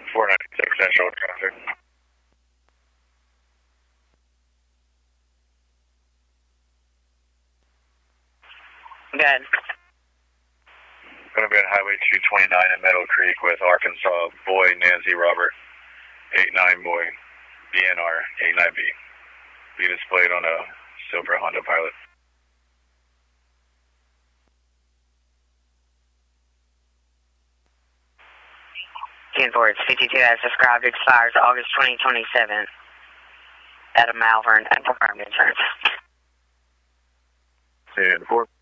496 Central traffic. Good. Going to be on Highway 229 in Meadow Creek with Arkansas Boy Nancy Robert 89 Boy BNR 89B. Be displayed on a silver Honda Pilot. Ten Fords 52 as described expires August 2027 at a Malvern and confirmed insurance. 10-4.